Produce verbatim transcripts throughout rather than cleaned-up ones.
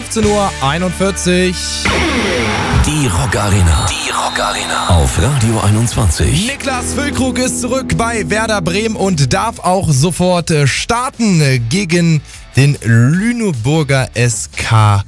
fünfzehn Uhr einundvierzig. Die Rock Arena. Die Rock Arena. Auf Radio einundzwanzig. Niklas Füllkrug ist zurück bei Werder Bremen und darf auch sofort starten gegen den Lüneburger S K.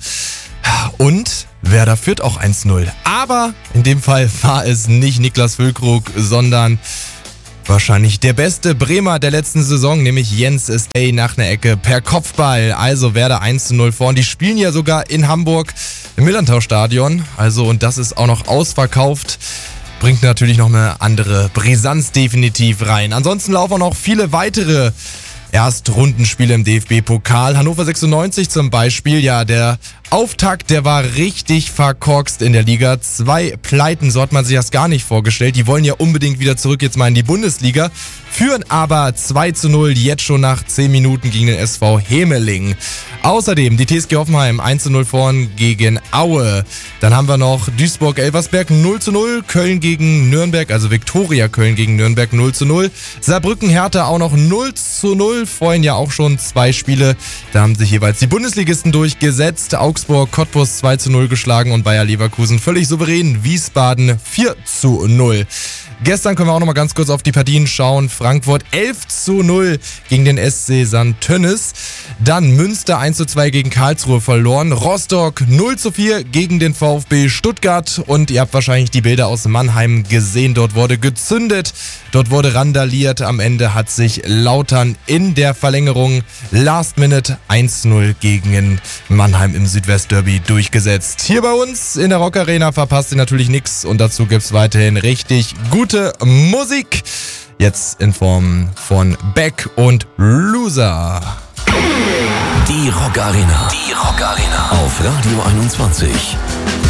Und Werder führt auch eins null. Aber in dem Fall war es nicht Niklas Füllkrug, sondern wahrscheinlich der beste Bremer der letzten Saison, nämlich Jens Stay nach einer Ecke per Kopfball. Also Werder eins zu null vorn. Die spielen ja sogar in Hamburg im Millantor-Stadion. Also und das ist auch noch ausverkauft. Bringt natürlich noch eine andere Brisanz definitiv rein. Ansonsten laufen auch noch viele weitere Erstrundenspiele im D F B-Pokal. Hannover sechsundneunzig zum Beispiel, ja, der Auftakt, der war richtig verkorkst in der Liga. Zwei Pleiten, so hat man sich das gar nicht vorgestellt. Die wollen ja unbedingt wieder zurück jetzt mal in die Bundesliga, führen aber zwei zu null jetzt schon nach zehn Minuten gegen den S V Hemeling. Außerdem die T S G Hoffenheim eins zu null vorn gegen Aue. Dann haben wir noch Duisburg-Elversberg null zu null, Köln gegen Nürnberg, also Viktoria Köln gegen Nürnberg null zu null. Saarbrücken-Hertha auch noch null zu null, vorhin ja auch schon zwei Spiele. Da haben sich jeweils die Bundesligisten durchgesetzt. Augsburg-Cottbus zwei zu null geschlagen und Bayer Leverkusen völlig souverän. Wiesbaden vier zu null. Gestern können wir auch noch mal ganz kurz auf die Partien schauen. Frankfurt elf zu null gegen den S C Sankt Tönnis. Dann Münster eins zu zwei gegen Karlsruhe verloren. Rostock null zu vier gegen den VfB Stuttgart. Und ihr habt wahrscheinlich die Bilder aus Mannheim gesehen. Dort wurde gezündet, dort wurde randaliert. Am Ende hat sich Lautern in der Verlängerung Last Minute eins zu null gegen Mannheim im Südwestderby durchgesetzt. Hier bei uns in der Rock Arena verpasst ihr natürlich nichts. Und dazu gibt es weiterhin richtig gute Musik. Jetzt in Form von Beck und Loser. Die Rock Arena. Die Rock Arena. Auf Radio einundzwanzig.